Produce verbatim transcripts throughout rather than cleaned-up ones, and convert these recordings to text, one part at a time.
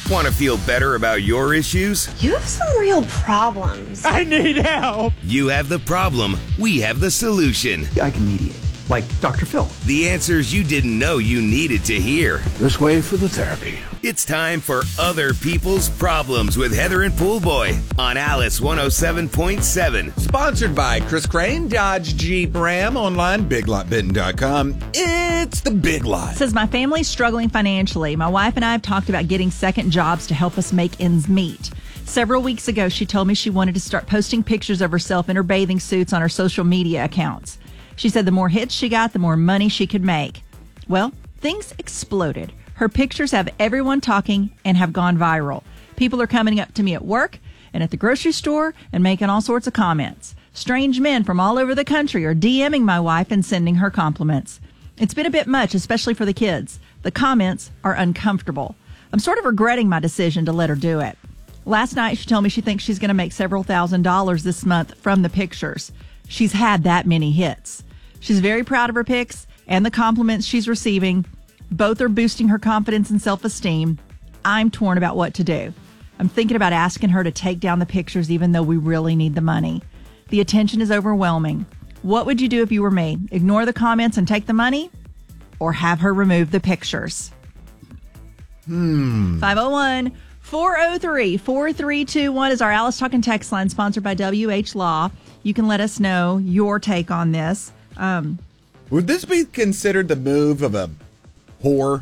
Want to feel better about your issues? You have some real problems. I need help. You have the problem. We have the solution. I can mediate, like Doctor Phil. The answers you didn't know you needed to hear. This way for the therapy. It's time for Other People's Problems with Heather and Poolboy on Alice one oh seven point seven. Sponsored by Chris Crane, Dodge Jeep Ram, online, big lot benton dot com. It's the Big Lot. It says, my family's struggling financially. My wife and I have talked about getting second jobs to help us make ends meet. Several weeks ago, she told me she wanted to start posting pictures of herself in her bathing suits on her social media accounts. She said the more hits she got, the more money she could make. Well, things exploded. Her pictures have everyone talking and have gone viral. People are coming up to me at work and at the grocery store and making all sorts of comments. Strange men from all over the country are DMing my wife and sending her compliments. It's been a bit much, especially for the kids. The comments are uncomfortable. I'm sort of regretting my decision to let her do it. Last night, she told me she thinks she's going to make several thousand dollars this month from the pictures. She's had that many hits. She's very proud of her pics and the compliments she's receiving. Both are boosting her confidence and self-esteem. I'm torn about what to do. I'm thinking about asking her to take down the pictures even though we really need the money. The attention is overwhelming. What would you do if you were me? Ignore the comments and take the money? Or have her remove the pictures? Hmm. five oh one, four oh three, four three two one is our Alice Talking text line, sponsored by W H Law. You can let us know your take on this. Um, Would this be considered the move of a whore?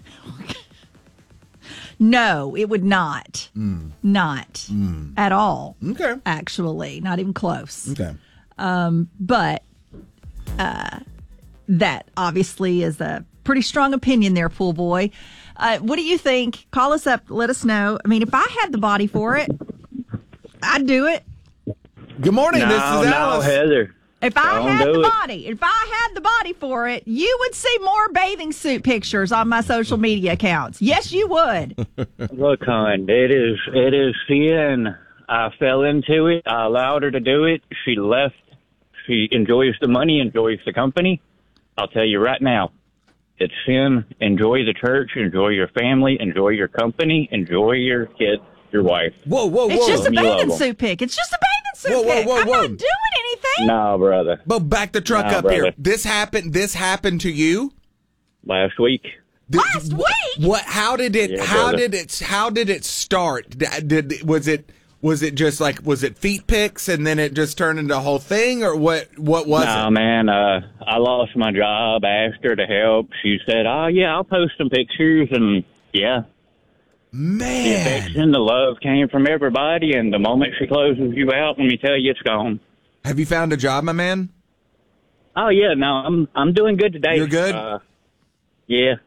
No, it would not. Mm. Not Mm. at all. Okay. Actually, not even close. Okay. Um, but uh, that obviously is a pretty strong opinion there, Pool Boy. Uh, what do you think? Call us up. Let us know. I mean, if I had the body for it, I'd do it. Good morning. No, this is no, Alice. Heather. If I Don't had do the it. body, if I had the body for it, you would see more bathing suit pictures on my social media accounts. Yes, you would. Look, hon, it is it is sin. I fell into it. I allowed her to do it. She left. She enjoys the money, enjoys the company. I'll tell you right now, it's sin. Enjoy the church, enjoy your family, enjoy your company, enjoy your kids, your wife. Whoa, whoa, whoa. It's just a You love bathing them. suit pic. It's just a bathing suit Whoa, whoa, pic. whoa, I'm whoa. not doing anything. No, brother. But back the truck No, up here. brother. This happened. This happened to you. Last week. Did- Last week? What? How did it? Yeah, how brother. did it? How did it start? Did, did was it? Was it just like? Was it feet pics and then it just turned into a whole thing, or what? What was No, it? man, uh, I lost my job, asked her to help. She said, oh, yeah, I'll post some pictures, and, yeah. The Man, affection, the love came from everybody, and the moment she closes you out, let me tell you, it's gone. have you found a job, my man? Oh, yeah, no, I'm I'm doing good today. You're good? Uh, yeah.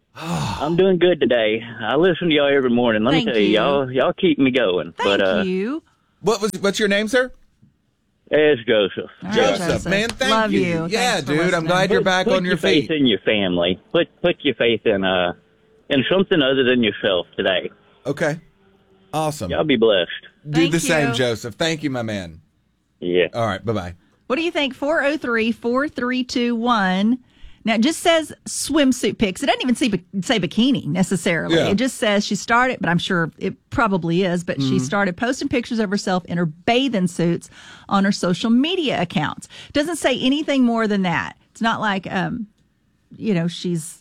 I'm doing good today. I listen to y'all every morning. Let Thank me tell you, you. y'all y'all keep me going. Thank but uh, you. What was? What's your name, sir? it's Joseph. All right, Joseph, Joseph. man, thank Love you. you. Yeah, Thanks for dude, I'm listening. glad you're Put- back put on your faith feet. in your family. Put put your faith in uh in something other than yourself today. Okay, awesome. Y'all be blessed. Do Thank the same, you. Joseph. Thank you, my man. Yeah. All right, bye bye. What do you think? four oh three, four three two one. Now, it just says swimsuit pics. It doesn't even say, say bikini necessarily. Yeah. It just says she started, but I'm sure it probably is, but Mm-hmm. she started posting pictures of herself in her bathing suits on her social media accounts. Doesn't say anything more than that. It's not like, um, you know, she's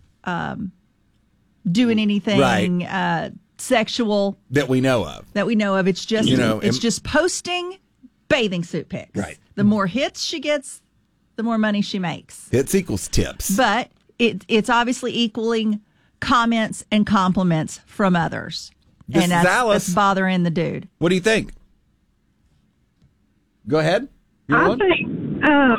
um, doing anything Right. uh, sexual That we know of. that we know of. It's just, You know, it's am- just posting bathing suit pics. Right. The more hits she gets, the more money she makes. Hits equals tips. But it, it's obviously equaling comments and compliments from others. This and is that's, Alice. that's bothering the dude. What do you think? Go ahead. You I want? think uh,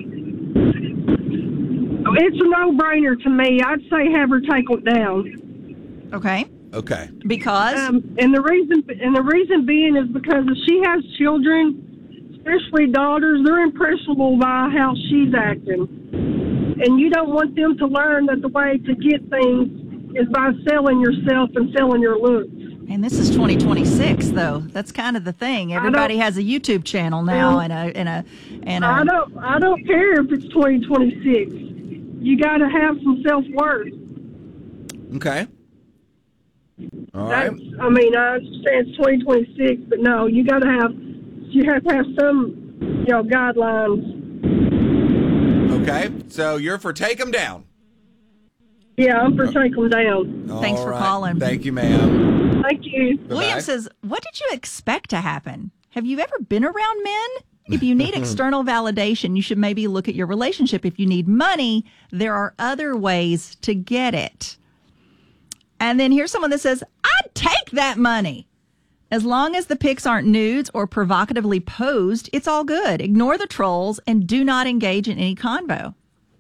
it's a no-brainer to me. I'd say have her take it down. Okay. Okay. Because Um, and the reason and the reason being is because if she has children, especially daughters, they're impressionable by how she's acting, and you don't want them to learn that the way to get things is by selling yourself and selling your looks. and this is twenty twenty-six though. That's kind of the thing. Everybody has a YouTube channel now and a and a and a I don't I don't care if it's twenty twenty-six. You got to have some self-worth. Okay. All right. That's, I mean, I understand it's twenty twenty-six, but no, you got to have, you have to have some, you know, guidelines. Okay, so you're for take them down. Yeah, I'm for take them down. Thanks All for right. calling. Thank you, ma'am. Thank you. Bye-bye. William says, what did you expect to happen? Have you ever been around men? If you need external validation, you should maybe look at your relationship. If you need money, there are other ways to get it. And then here's someone that says, I'd take that money. As long as the pics aren't nudes or provocatively posed, it's all good. Ignore the trolls and do not engage in any convo.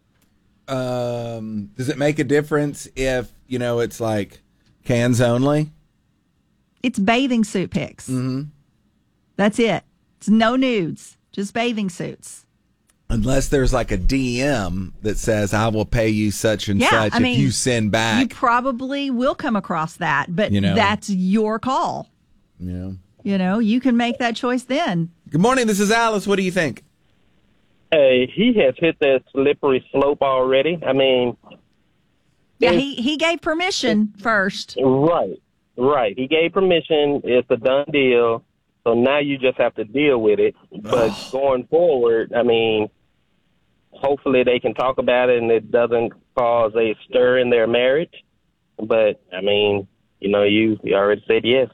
Um, does it make a difference if, you know, it's like cans only? It's bathing suit pics. Mm-hmm. That's it. It's no nudes, just bathing suits. Unless there's like a D M that says, I will pay you such and Yeah, such I if mean, you send back. You probably will come across that, but You know. that's your call. Yeah. You know, you can make that choice then. Good morning. This is Alice. What do you think? Hey, he has hit that slippery slope already. I mean, Yeah, he, he gave permission first. right, right. He gave permission. It's a done deal. So now you just have to deal with it. But going forward, I mean, hopefully they can talk about it and it doesn't cause a stir in their marriage. But, I mean, you know, you, you already said yes.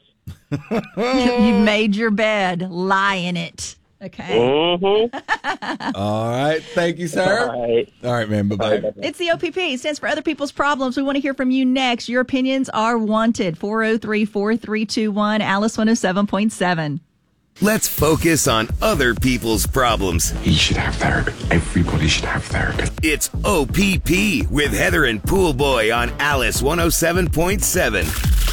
You made your bed, lie in it. Okay. Mm-hmm. All right. Thank you, sir. All right. All right, man. Bye-bye. It's the O P P. It stands for Other People's Problems. We want to hear from you next. Your opinions are wanted. four oh three, four three two one, Alice one oh seven point seven. Let's focus on other people's problems. He should have therapy. Everybody should have therapy. It's O P P with Heather and Pool Boy on Alice one oh seven point seven.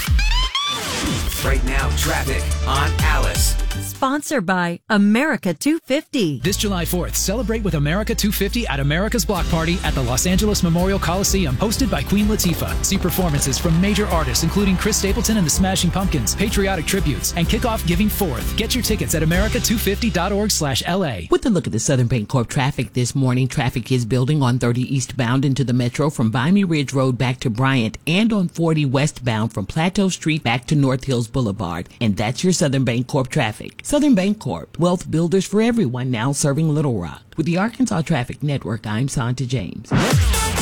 Right now, traffic on Alice. Sponsored by America two fifty. This July fourth, celebrate with America two fifty at America's Block Party at the Los Angeles Memorial Coliseum, hosted by Queen Latifah. See performances from major artists including Chris Stapleton and the Smashing Pumpkins, patriotic tributes, and kick off Giving Forth. Get your tickets at america two fifty dot org slash L A. With a look at the Southern Bancorp traffic this morning, traffic is building on thirty eastbound into the metro from Vimy Ridge Road back to Bryant and on forty westbound from Plateau Street back to North Hills Boulevard. And that's your Southern Bancorp traffic. Southern Bancorp, wealth builders for everyone, now serving Little Rock. With the Arkansas Traffic Network, I'm Santa James.